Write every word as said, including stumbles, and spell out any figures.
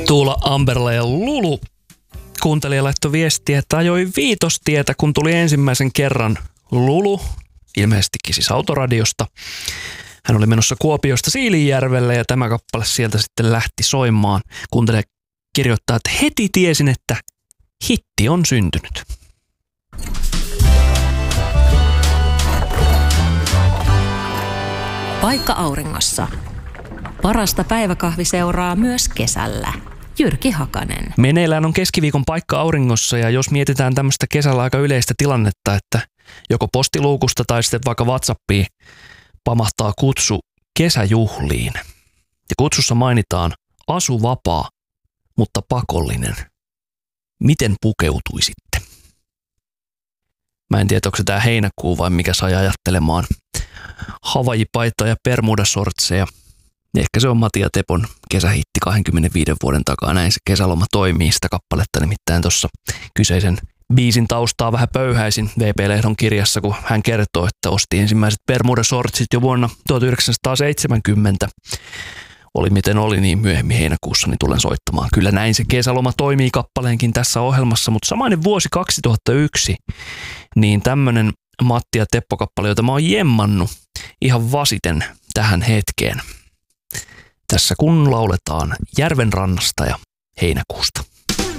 Tuula Amberla ja Lulu. Kuuntelija laittoi viestiä, että ajoi Viitostietä, kun tuli ensimmäisen kerran Lulu, ilmeisestikin siis autoradiosta. Hän oli menossa Kuopiosta Siilinjärvelle ja tämä kappale sieltä sitten lähti soimaan. Kuuntelija kirjoittaa, että heti tiesin, että hitti on syntynyt. Paikka auringossa. Parasta päiväkahviseuraa myös kesällä. Jyrki Hakanen. Meneillään on keskiviikon Paikka auringossa ja jos mietitään tämmöistä kesällä aika yleistä tilannetta, että joko postiluukusta tai sitten vaikka WhatsAppiin pamahtaa kutsu kesäjuhliin. Ja kutsussa mainitaan asuvapaa, mutta pakollinen. Miten pukeutuisitte? Mä en tiedä, onko se tää heinäkuu vai mikä sai ajattelemaan havajipaita ja bermudasortseja. Ehkä se on Matti ja Tepon kesähitti kaksikymmentäviisi vuoden takaa. Näin se kesäloma toimii, sitä kappaletta nimittäin tuossa kyseisen biisin taustaa vähän pöyhäisin V P-lehdon kirjassa, kun hän kertoo, että osti ensimmäiset bermudasortsit jo vuonna tuhatyhdeksänsataaseitsemänkymmentä. Oli miten oli, niin myöhemmin heinäkuussa niin tulen soittamaan. Kyllä näin se kesäloma toimii kappaleenkin tässä ohjelmassa, mutta samainen vuosi kaksituhattayksi, niin tämmönen Matti ja Teppo-kappale, jota mä oon jemmannut ihan vasiten tähän hetkeen. Tässä kun lauletaan Järvenrannasta ja heinäkuusta.